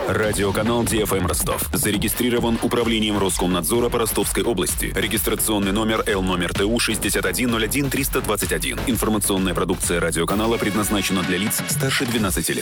Радиоканал ДФМ Ростов. Зарегистрирован управлением Роскомнадзора по Ростовской области. Регистрационный номер ТУ 6101 321. Информационная продукция радиоканала предназначена для лиц старше 12 лет.